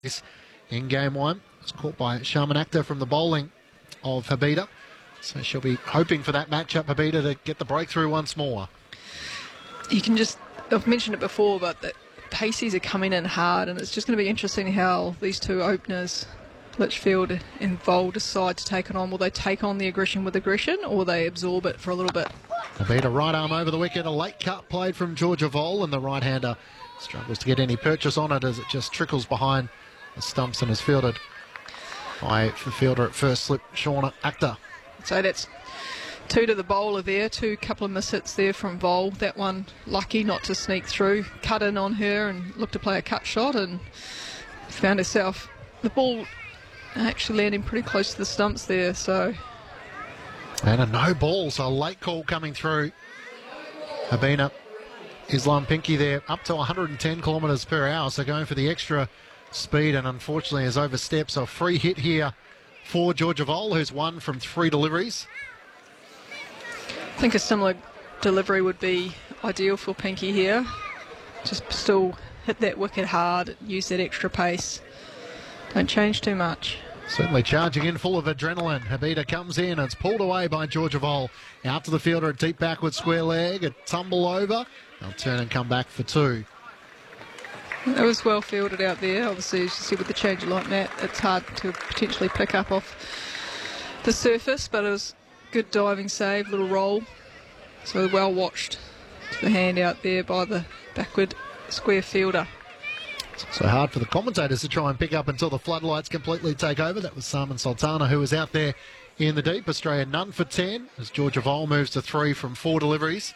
in game one. It's caught by Sharman Akhtar from the bowling of Habida. So she'll be hoping for that matchup, Habida, to get the breakthrough once more. You can just, I've mentioned it before, but the paces are coming in hard, and it's just going to be interesting how these two openers, Litchfield and Vole, decide to take it on. Will they take on the aggression with aggression, or will they absorb it for a little bit? Habida right arm over the wicket, a late cut played from Georgia Vole, and the right-hander struggles to get any purchase on it as it just trickles behind the stumps and is fielded by the fielder at first slip, Shauna Akhtar. So that's two to the bowler there, couple of miss hits there from Vole. That one lucky not to sneak through, cut in on her and looked to play a cut shot and found herself, the ball actually landing pretty close to the stumps there. So, and a no ball, so a late call coming through. Habina Islam Pinky there up to 110 kilometres per hour, so going for the extra speed, and unfortunately has overstepped. So a free hit here for Georgia Vole, who's won from 3 deliveries. I think a similar delivery would be ideal for Pinky here. Just still hit that wicket hard, use that extra pace. Don't change too much. Certainly charging in full of adrenaline. Habida comes in and it's pulled away by Georgia Vole. Out to the fielder, a deep backward square leg, a tumble over. They'll turn and come back for 2. It was well fielded out there. Obviously, as you see with the change like that, it's hard to potentially pick up off the surface, but it was good diving save, little roll. So well watched. The hand out there by the backward square fielder. So hard for the commentators to try and pick up until the floodlights completely take over. That was Salman Sultana who was out there in the deep. Australia none for 10 as Georgia Vole moves to 3 from 4 deliveries.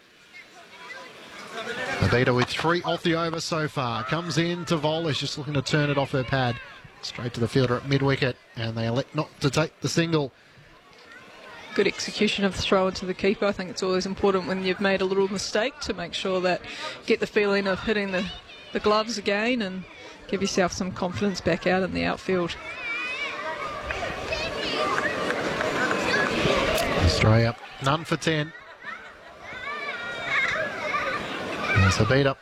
Habida with 3 off the over so far. Comes in to Vole, is just looking to turn it off her pad. Straight to the fielder at mid-wicket, and they elect not to take the single. Good execution of the throw into the keeper. I think it's always important when you've made a little mistake to make sure that get the feeling of hitting the gloves again and give yourself some confidence back out in the outfield. Australia none for 10. There's Habida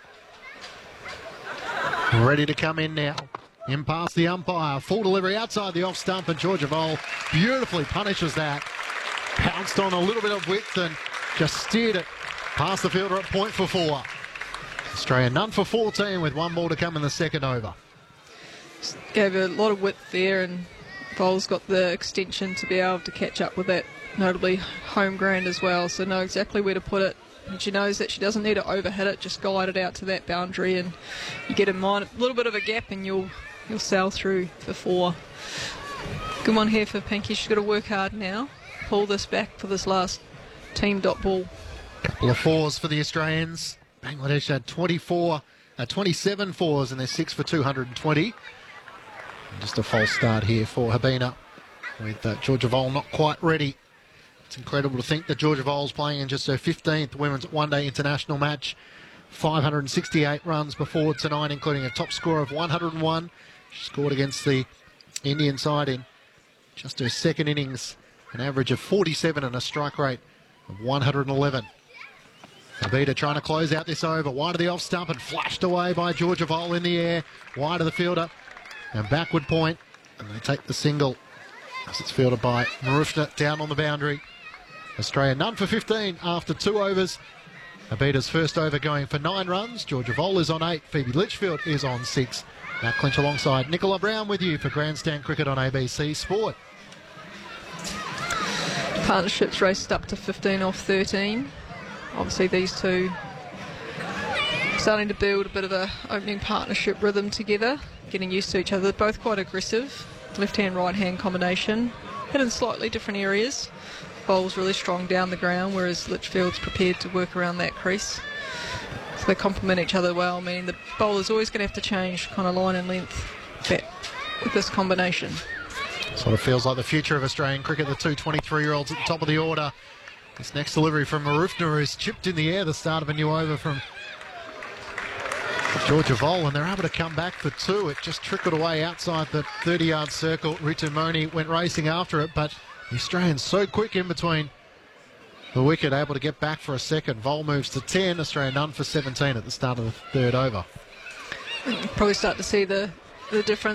ready to come in now. In past the umpire, full delivery outside the off stump, and Georgia Vole beautifully punishes that. Pounced on a little bit of width and just steered it past the fielder at point for 4. Australia none for 14 with 1 ball to come in the second over. Gave a lot of width there, and Vole's got the extension to be able to catch up with that, notably home ground as well, so know exactly where to put it. And she knows that she doesn't need to overhit it, just guide it out to that boundary, and you get in mind a little bit of a gap and you'll sail through for 4. Good one here for Pinky. She's got to work hard now, pull this back for this last team dot ball. Couple of 4s for the Australians. Bangladesh had 27 4s and they're 6 for 220. And just a false start here for Habina with Georgia Vole not quite ready. It's incredible to think that Georgia Vole's playing in just her 15th Women's One-Day International match. 568 runs before tonight, including a top score of 101. She scored against the Indian side in just her second innings, an average of 47 and a strike rate of 111. Habida trying to close out this over, wide of the off stump and flashed away by Georgia Vole in the air, wide of the fielder and backward point, and they take the single as it's fielded by Marufna down on the boundary. Australia none for 15 after 2 overs. Habida's first over going for 9 runs. Georgia Vole is on 8. Phoebe Litchfield is on 6. Matt Clinch alongside Nicola Brown with you for Grandstand Cricket on ABC Sport. Partnerships raced up to 15 off 13. Obviously these two starting to build a bit of a opening partnership rhythm together, getting used to each other. They're both quite aggressive. Left-hand, right-hand combination. Hit in slightly different areas. Vole's really strong down the ground, whereas Litchfield's prepared to work around that crease. So they complement each other well, meaning the bowler's always going to have to change kind of line and length with this combination. Sort of feels like the future of Australian cricket, the two 23-year-olds at the top of the order. This next delivery from Marufna, who's chipped in the air, the start of a new over from Georgia Vole, and they're able to come back for 2. It just trickled away outside the 30-yard circle. Ritu Moni went racing after it, but the Australians so quick in between the wicket, able to get back for a second. Vole moves to 10, Australia none for 17 at the start of the third over. Probably start to see the difference.